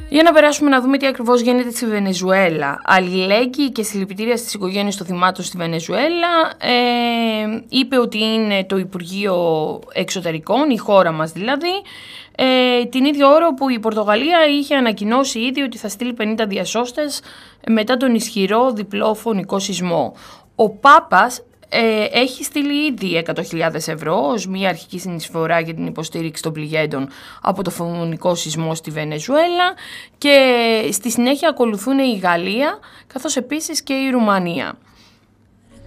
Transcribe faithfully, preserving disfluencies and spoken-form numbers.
Για να περάσουμε να δούμε τι ακριβώς γίνεται στη Βενεζουέλα. Αλληλέγγυη και συλληπιτήρια στις οικογένειες των θυμάτων στη Βενεζουέλα. Ε, είπε ότι είναι το Υπουργείο Εξωτερικών, η χώρα μας δηλαδή, ε, την ίδια ώρα που η Πορτογαλία είχε ανακοινώσει ήδη ότι θα στείλει πενήντα διασώστες μετά τον ισχυρό διπλό φωνικό σεισμό. Ο Πάπας Ε, έχει στείλει ήδη εκατό χιλιάδες ευρώ ως μια αρχική συνεισφορά για την υποστήριξη των πληγέντων από το φωνικό σεισμό στη Βενεζουέλα και στη συνέχεια ακολουθούν η Γαλλία καθώς επίσης και η Ρουμανία.